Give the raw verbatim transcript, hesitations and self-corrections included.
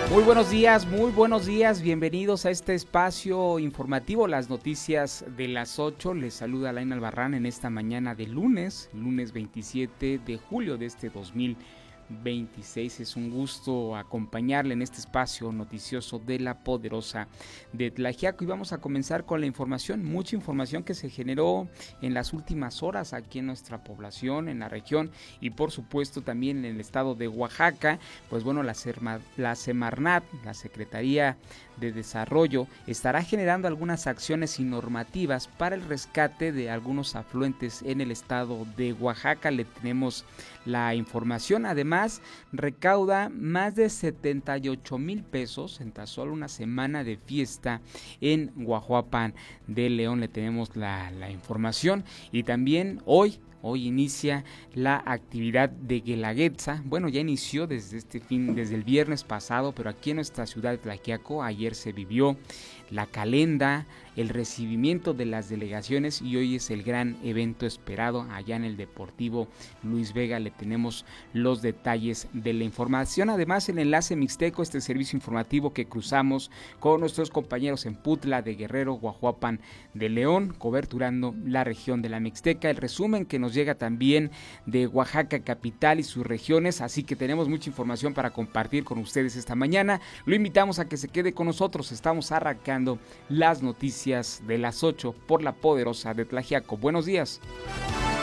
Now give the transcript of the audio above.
Muy buenos días, muy buenos días, bienvenidos a este espacio informativo, las noticias de las ocho. Les saluda Alain Albarrán en esta mañana de lunes, lunes veintisiete de julio de este dos mil veintiséis. Es un gusto acompañarle en este espacio noticioso de la poderosa de Tlaxiaco y vamos a comenzar con la información, mucha información que se generó en las últimas horas aquí en nuestra población, en la región y por supuesto también en el estado de Oaxaca. Pues bueno, la, Serma, la Semarnat, la Secretaría de Desarrollo, estará generando algunas acciones y normativas para el rescate de algunos afluentes en el estado de Oaxaca. Le tenemos la información. Además, recauda más de setenta y ocho mil pesos en tan solo una semana de fiesta en Guajuapan de León. Le tenemos la, la información. Y también hoy Hoy inicia la actividad de Guelaguetza. Bueno, ya inició desde este fin, desde el viernes pasado, pero aquí en nuestra ciudad de Tlaxiaco ayer se vivió la calenda, el recibimiento de las delegaciones y hoy es el gran evento esperado allá en el Deportivo Luis Vega. Le tenemos los detalles de la información. Además, el enlace mixteco, este servicio informativo que cruzamos con nuestros compañeros en Putla de Guerrero, Guajuapan de León, coberturando la región de la Mixteca. El resumen que nos llega también de Oaxaca capital y sus regiones, así que tenemos mucha información para compartir con ustedes esta mañana. Lo invitamos a que se quede con nosotros. Estamos arrancando las noticias de las ocho por la poderosa de Tlaxiaco. Buenos días.